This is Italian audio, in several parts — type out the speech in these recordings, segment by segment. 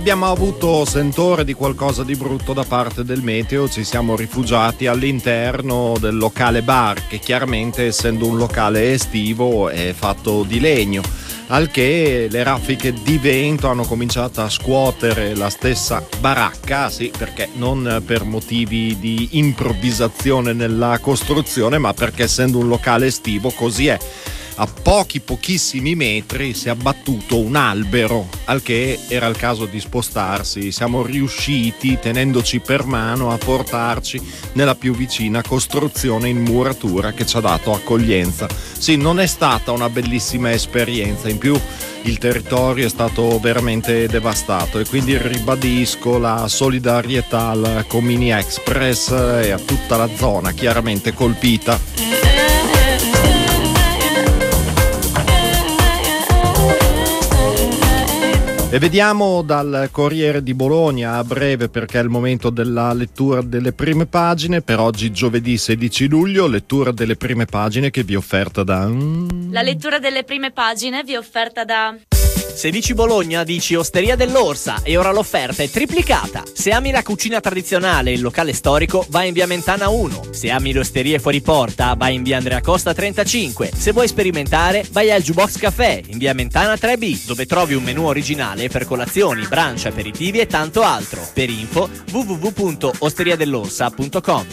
Abbiamo avuto sentore di qualcosa di brutto da parte del meteo, ci siamo rifugiati all'interno del locale bar, che chiaramente, essendo un locale estivo, è fatto di legno, al che le raffiche di vento hanno cominciato a scuotere la stessa baracca, sì, perché non per motivi di improvvisazione nella costruzione, ma perché essendo un locale estivo così è. A pochissimi metri si è abbattuto un albero, al che era il caso di spostarsi. Siamo riusciti, tenendoci per mano, a portarci nella più vicina costruzione in muratura che ci ha dato accoglienza. Sì, non è stata una bellissima esperienza, in più il territorio è stato veramente devastato, e quindi ribadisco la solidarietà al Comini Express e a tutta la zona chiaramente colpita. E vediamo dal Corriere di Bologna a breve, perché è il momento della lettura delle prime pagine. Per oggi giovedì 16 luglio, lettura delle prime pagine che vi è offerta da... La lettura delle prime pagine vi è offerta da... 16 Bologna, dici Osteria dell'Orsa, e ora l'offerta è triplicata. Se ami la cucina tradizionale e il locale storico, vai in via Mentana 1. Se ami le osterie fuori porta, vai in via Andrea Costa 35. Se vuoi sperimentare, vai al Jukebox Café in via Mentana 3B, dove trovi un menù originale per colazioni, brunch, aperitivi e tanto altro. Per info www.osteriadell'orsa.com.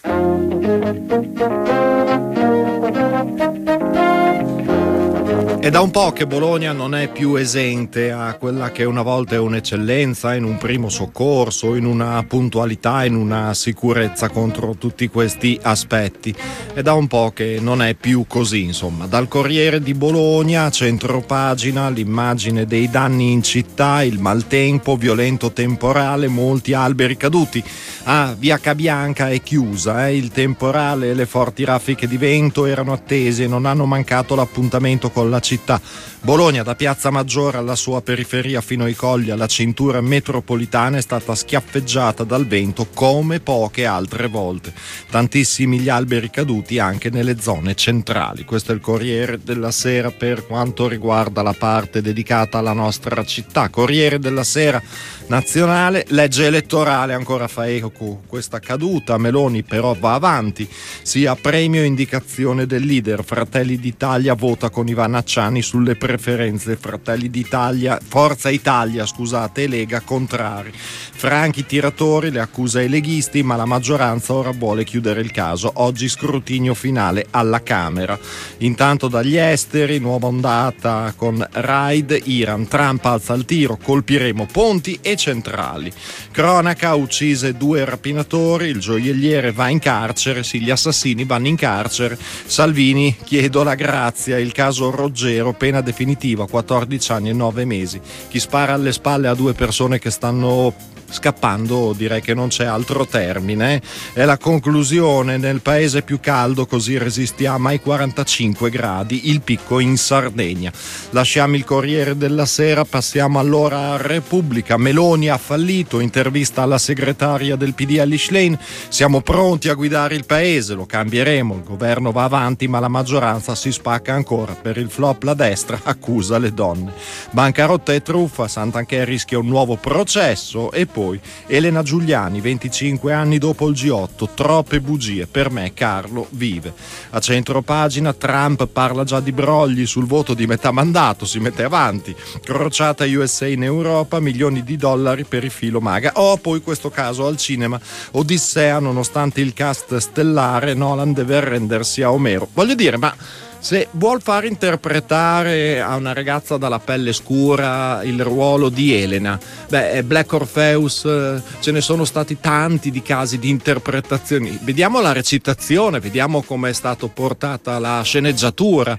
È da un po' che Bologna non è più esente a quella che una volta è un'eccellenza in un primo soccorso, in una puntualità, in una sicurezza contro tutti questi aspetti. È da un po' che non è più così, insomma. Dal Corriere di Bologna, centropagina, l'immagine dei danni in città, il maltempo, violento temporale, molti alberi caduti. Via Cabianca è chiusa, il temporale e le forti raffiche di vento erano attesi e non hanno mancato l'appuntamento con la città. Bologna, da Piazza Maggiore alla sua periferia fino ai colli, alla cintura metropolitana, è stata schiaffeggiata dal vento come poche altre volte. Tantissimi gli alberi caduti anche nelle zone centrali. Questo è il Corriere della Sera per quanto riguarda la parte dedicata alla nostra città. Corriere della Sera nazionale, legge elettorale, ancora fa eco questa caduta. Meloni però va avanti, sia premio indicazione del leader. Fratelli d'Italia vota con Ivana Acciani sulle preferenze. Fratelli d'Italia, Forza Italia, scusate, e Lega contrari. Franchi tiratori, le accuse ai leghisti, ma la maggioranza ora vuole chiudere il caso. Oggi scrutinio finale alla Camera. Intanto dagli esteri, nuova ondata con raid, Iran, Trump alza il tiro, colpiremo ponti e centrali. Cronaca, uccise 2 rapinatori, il gioielliere va in carcere, sì, gli assassini vanno in carcere. Salvini, chiedo la grazia, il caso Roggero, pena definitiva, 14 anni e 9 mesi. Chi spara alle spalle a 2 persone che stanno scappando, direi che non c'è altro termine. È la conclusione: nel paese più caldo, così resistiamo ai 45 gradi, il picco in Sardegna. Lasciamo il Corriere della Sera, passiamo allora a Repubblica. Meloni ha fallito, intervista alla segretaria del PD Elly Schlein. Siamo pronti a guidare il paese, lo cambieremo, il governo va avanti ma la maggioranza si spacca ancora. Per il flop la destra accusa le donne. Bancarotta e truffa, Santanchè rischia un nuovo processo. E poi Elena Giuliani, 25 anni dopo il G8, troppe bugie, per me Carlo vive. A centropagina, Trump parla già di brogli sul voto di metà mandato, si mette avanti. Crociata USA in Europa, milioni di dollari per il filo MAGA. Poi questo caso al cinema, Odissea, nonostante il cast stellare, Nolan deve arrendersi a Omero. Voglio dire, ma se vuol far interpretare a una ragazza dalla pelle scura il ruolo di Elena, Black Orpheus, ce ne sono stati tanti di casi di interpretazioni. Vediamo la recitazione, vediamo come è stato portata la sceneggiatura.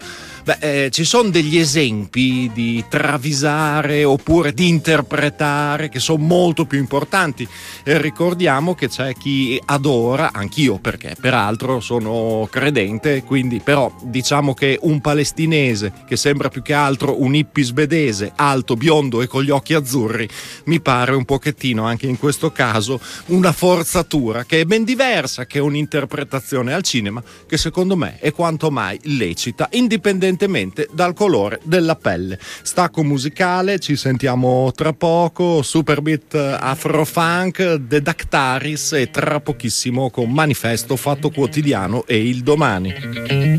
Ci sono degli esempi di travisare oppure di interpretare che sono molto più importanti, e ricordiamo che c'è chi adora, anch'io perché peraltro sono credente, quindi però diciamo che un palestinese che sembra più che altro un hippie svedese, alto, biondo e con gli occhi azzurri, mi pare un pochettino anche in questo caso una forzatura che è ben diversa che un'interpretazione al cinema, che secondo me è quanto mai lecita, indipendentemente indipendentemente dal colore della pelle. Stacco musicale, ci sentiamo tra poco, Superbeat, Afrofunk, The Dactaris e tra pochissimo con Manifesto, Fatto Quotidiano e Il Domani.